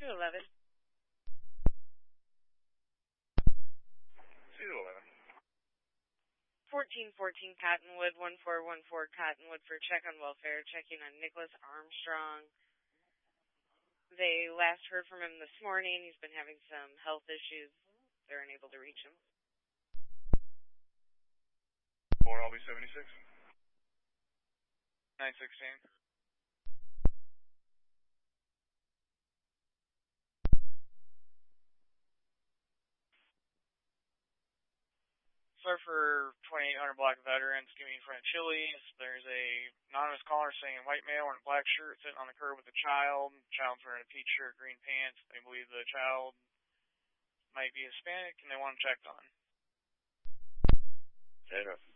211. 211. 1414 Cottonwood, 1414 Cottonwood for check on welfare, checking on Nicholas Armstrong. They last heard from him this morning. He's been having some health issues. They're unable to reach him. 4 LB 76. 916. Sir, for 2800 Black Veterans, give me in front of Chili's. There's a anonymous caller saying white male in a black shirt sitting on the curb with a child. Child's wearing a peach shirt, green pants. They believe the child might be Hispanic and they want him checked on. Fair enough.